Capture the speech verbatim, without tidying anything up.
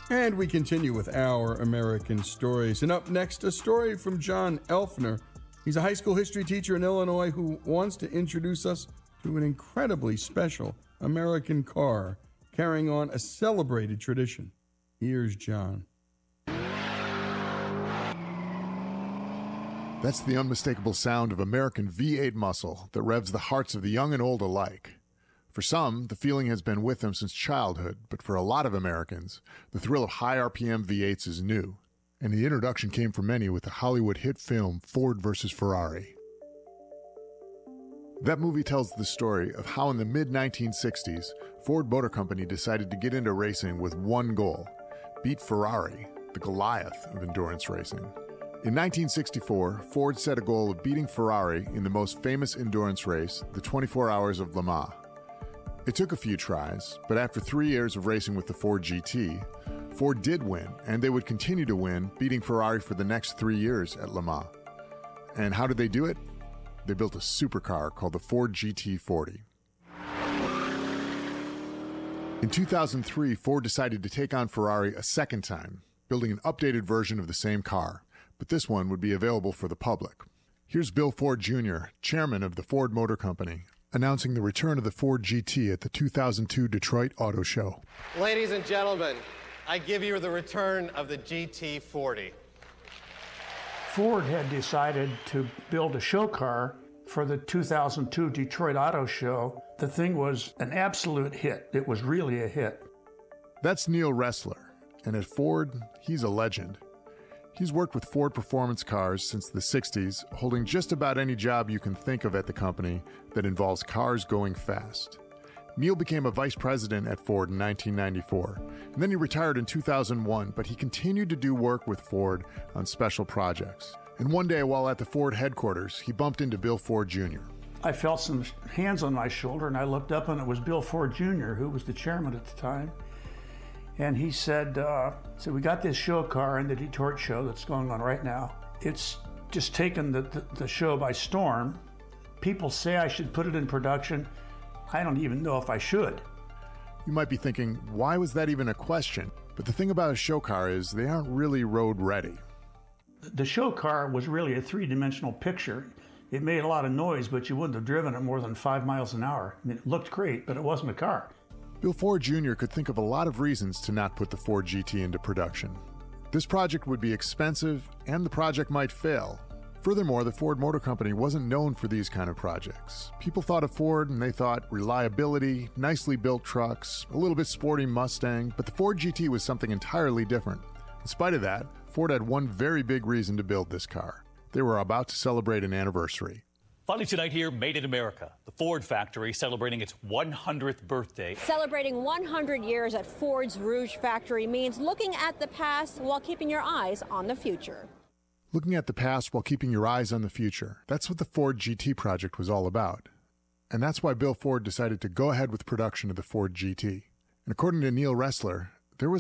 And we continue with our American stories. And up next, a story from John Elfner. He's a high school history teacher in Illinois who wants to introduce us to an incredibly special American car carrying on a celebrated tradition. Here's John. That's the unmistakable sound of American V eight muscle that revs the hearts of the young and old alike. For some, the feeling has been with them since childhood, but for a lot of Americans, the thrill of high R P M V eights is new, and the introduction came for many with the Hollywood hit film Ford versus Ferrari. That movie tells the story of how in the mid nineteen sixties, Ford Motor Company decided to get into racing with one goal: beat Ferrari, the Goliath of endurance racing. In nineteen sixty-four, Ford set a goal of beating Ferrari in the most famous endurance race, the twenty-four Hours of Le Mans. It took a few tries, but after three years of racing with the Ford G T, Ford did win, and they would continue to win, beating Ferrari for the next three years at Le Mans. And how did they do it? They built a supercar called the Ford G T forty. In two thousand three, Ford decided to take on Ferrari a second time, building an updated version of the same car, but this one would be available for the public. Here's Bill Ford Junior, chairman of the Ford Motor Company, announcing the return of the Ford G T at the two thousand two Detroit Auto Show. Ladies and gentlemen, I give you the return of the G T forty. Ford had decided to build a show car for the two thousand two Detroit Auto Show. The thing was an absolute hit. It was really a hit. That's Neil Ressler, and at Ford, he's a legend. He's worked with Ford Performance Cars since the sixties, holding just about any job you can think of at the company that involves cars going fast. Neil became a vice president at Ford in nineteen ninety-four, and then he retired in two thousand one, but he continued to do work with Ford on special projects. And one day while at the Ford headquarters, he bumped into Bill Ford Junior I felt some hands on my shoulder, and I looked up, and it was Bill Ford Junior, who was the chairman at the time. And he said, uh, so we got this show car in the Detroit show that's going on right now. It's just taken the, the, the show by storm. People say I should put it in production. I don't even know if I should. You might be thinking, why was that even a question? But the thing about a show car is they aren't really road ready. The show car was really a three-dimensional picture. It made a lot of noise, but you wouldn't have driven it more than five miles an hour. I mean, it looked great, but it wasn't a car. Bill Ford Junior could think of a lot of reasons to not put the Ford G T into production. This project would be expensive, and the project might fail. Furthermore, the Ford Motor Company wasn't known for these kind of projects. People thought of Ford and they thought reliability, nicely built trucks, a little bit sporty Mustang, but the Ford G T was something entirely different. In spite of that, Ford had one very big reason to build this car. They were about to celebrate an anniversary. Finally tonight here, Made in America, the Ford factory celebrating its one hundredth birthday. Celebrating one hundred years at Ford's Rouge factory means looking at the past while keeping your eyes on the future. Looking at the past while keeping your eyes on the future. That's what the Ford G T project was all about. And that's why Bill Ford decided to go ahead with production of the Ford G T. And according to Neil Ressler,